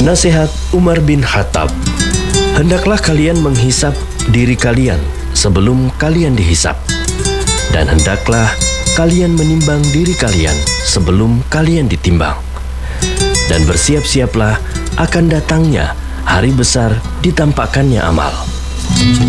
Nasihat Umar bin Khattab. Hendaklah kalian menghisap diri kalian sebelum kalian dihisap, dan hendaklah kalian menimbang diri kalian sebelum kalian ditimbang. Dan bersiap-siaplah akan datangnya hari besar ditampakkannya amal.